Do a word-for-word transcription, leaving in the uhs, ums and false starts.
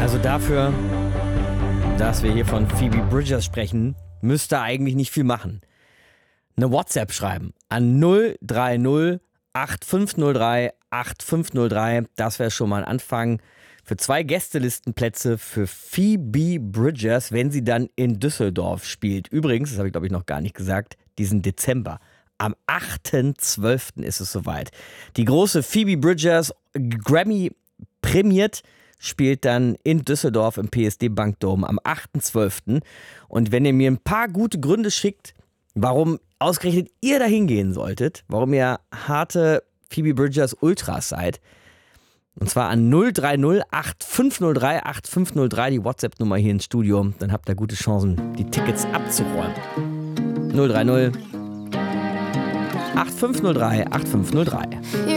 Also dafür, dass wir hier von Phoebe Bridgers sprechen, müsst ihr eigentlich nicht viel machen. Eine WhatsApp schreiben an null drei null acht fünf null drei acht fünf null drei. Das wäre schon mal ein Anfang für zwei Gästelistenplätze für Phoebe Bridgers, wenn sie dann in Düsseldorf spielt. Übrigens, das habe ich glaube ich noch gar nicht gesagt, diesen Dezember. Am achten zwölften ist es soweit. Die große Phoebe Bridgers Grammy prämiert spielt dann in Düsseldorf im P S D Bank Dome am achten zwölften. Und wenn ihr mir ein paar gute Gründe schickt, warum ausgerechnet ihr da hingehen solltet, warum ihr harte Phoebe Bridgers Ultras seid, und zwar an null drei null acht fünf null drei acht fünf null drei, die WhatsApp-Nummer hier ins Studio, dann habt ihr gute Chancen, die Tickets abzuräumen. null drei null acht fünf null drei acht fünf null drei.